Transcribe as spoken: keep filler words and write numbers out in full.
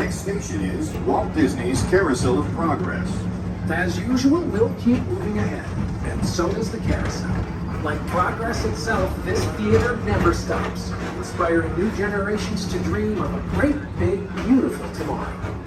next station is Walt Disney's Carousel of Progress. As usual, we'll keep moving ahead, and so does the carousel. Like progress itself, this theater never stops, inspiring new generations to dream of a great, big, beautiful tomorrow.